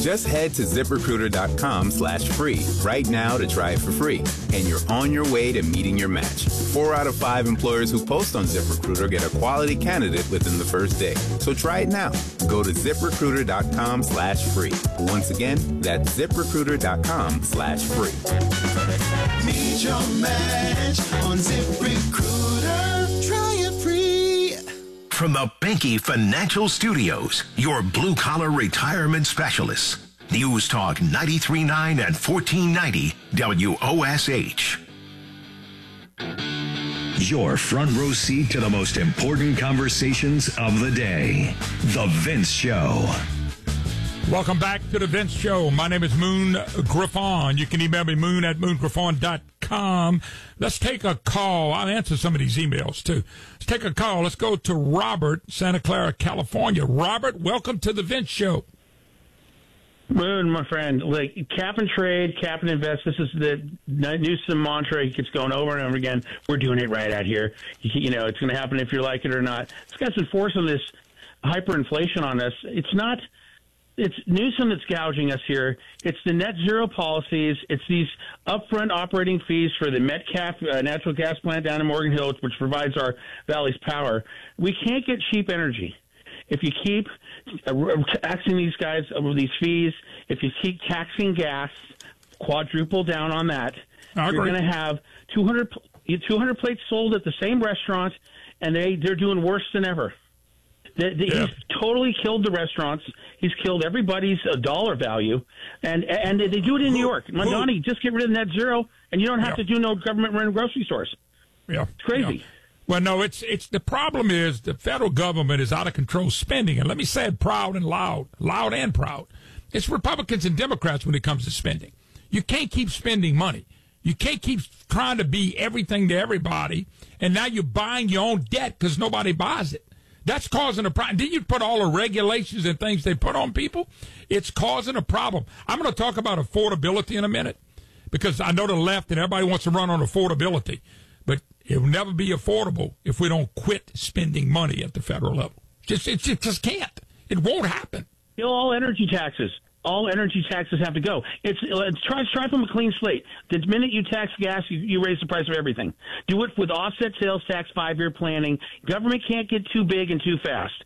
Just head to ZipRecruiter.com/free right now to try it for free. And you're on your way to meeting your match. 4 out of 5 employers who post on ZipRecruiter get a quality candidate within the first day. So try it now. Go to ZipRecruiter.com/free. Once again, that's ZipRecruiter.com/free. Meet your match on ZipRecruiter. Try it free. From the Binky Financial Studios, your blue-collar retirement specialists. News Talk 93.9 and 1490 WOSH. Your front row seat to the most important conversations of the day. The Vince Show. Welcome back to The Vince Show. My name is Moon Griffon. You can email me, moon@moongriffon.com. Let's take a call. I'll answer some of these emails, too. Let's take a call. Let's go to Robert, Santa Clara, California. Robert, welcome to The Vince Show. Moon, my friend, like cap and trade, cap and invest. This is the Newsom mantra. He keeps going over and over again. We're doing it right out here. You know, it's going to happen if you like it or not. This guy's enforcing this hyperinflation on us. It's Newsom that's gouging us here. It's the net zero policies. It's these upfront operating fees for the Metcalf natural gas plant down in Morgan Hill, which provides our valley's power. We can't get cheap energy. If you keep taxing these guys over these fees, if you keep taxing gas, quadruple down on that, you're going to have 200 plates sold at the same restaurant, and they're doing worse than ever. He's totally killed the restaurants. He's killed everybody's dollar value, and they do it in New York. Mondani, just get rid of net zero, and you don't have to do no government-run grocery stores. Yeah, it's crazy. Yeah. Well, no, it's the problem is the federal government is out of control spending, and let me say it proud and loud and proud. It's Republicans and Democrats when it comes to spending. You can't keep spending money. You can't keep trying to be everything to everybody, and now you're buying your own debt because nobody buys it. That's causing a problem. Then you put all the regulations and things they put on people. It's causing a problem. I'm going to talk about affordability in a minute because I know the left and everybody wants to run on affordability. But it will never be affordable if we don't quit spending money at the federal level. It just can't. It won't happen. Kill all energy taxes. All energy taxes have to go. Try from a clean slate. The minute you tax gas, you raise the price of everything. Do it with offset sales tax, 5-year planning. Government can't get too big and too fast.